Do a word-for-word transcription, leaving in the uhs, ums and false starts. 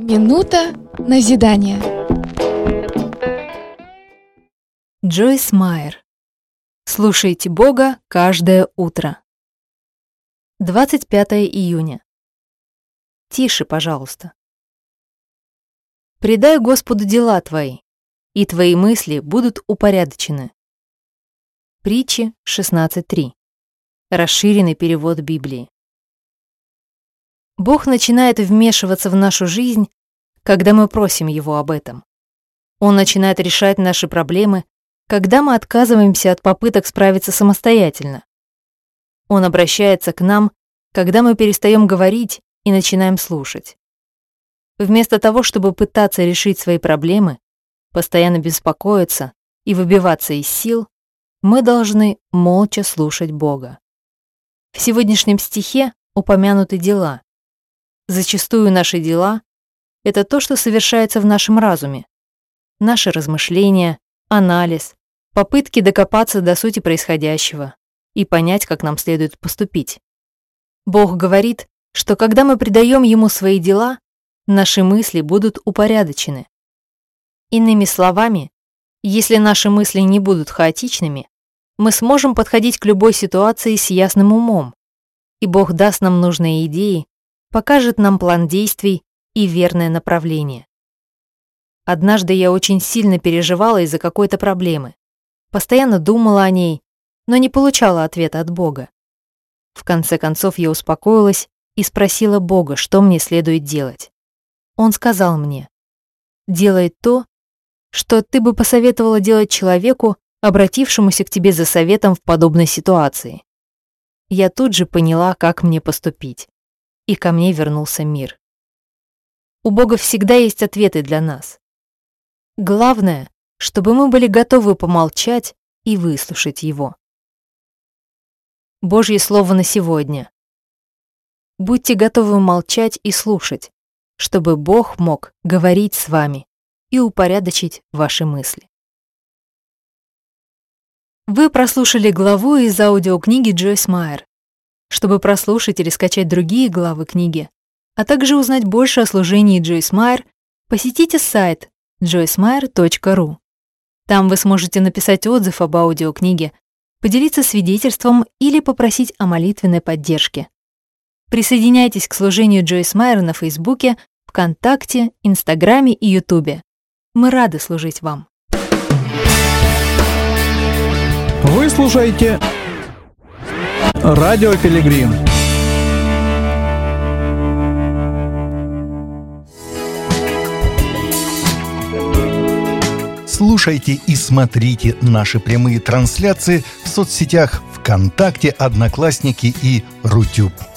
Минута назидания. Джойс Майер. Слушайте Бога каждое утро. двадцать пятое июня. Тише, пожалуйста. Предай Господу дела твои, и твои мысли будут упорядочены. Притчи шестнадцать три. Расширенный перевод Библии. Бог начинает вмешиваться в нашу жизнь, когда мы просим Его об этом. Он начинает решать наши проблемы, когда мы отказываемся от попыток справиться самостоятельно. Он обращается к нам, когда мы перестаем говорить и начинаем слушать. Вместо того, чтобы пытаться решить свои проблемы, постоянно беспокоиться и выбиваться из сил, мы должны молча слушать Бога. В сегодняшнем стихе упомянуты дела. Зачастую наши дела — это то, что совершается в нашем разуме. Наши размышления, анализ, попытки докопаться до сути происходящего и понять, как нам следует поступить. Бог говорит, что когда мы предаем Ему свои дела, наши мысли будут упорядочены. Иными словами, если наши мысли не будут хаотичными, мы сможем подходить к любой ситуации с ясным умом, и Бог даст нам нужные идеи, покажет нам план действий и верное направление. Однажды я очень сильно переживала из-за какой-то проблемы, постоянно думала о ней, но не получала ответа от Бога. В конце концов я успокоилась и спросила Бога, что мне следует делать. Он сказал мне: «Делай то, что ты бы посоветовала делать человеку, обратившемуся к тебе за советом в подобной ситуации». Я тут же поняла, как мне поступить, и ко мне вернулся мир. У Бога всегда есть ответы для нас. Главное, чтобы мы были готовы помолчать и выслушать Его. Божье слово на сегодня. Будьте готовы молчать и слушать, чтобы Бог мог говорить с вами и упорядочить ваши мысли. Вы прослушали главу из аудиокниги Джойс Майер. Чтобы прослушать или скачать другие главы книги, а также узнать больше о служении Джойс Майер, посетите сайт джойс майер точка ру. Там вы сможете написать отзыв об аудиокниге, поделиться свидетельством или попросить о молитвенной поддержке. Присоединяйтесь к служению Джойс Майер на Фейсбуке, ВКонтакте, Инстаграме и Ютубе. Мы рады служить вам. Вы слушаете Радио Пилигрим. Слушайте и смотрите наши прямые трансляции в соцсетях ВКонтакте, Одноклассники и Рутюб.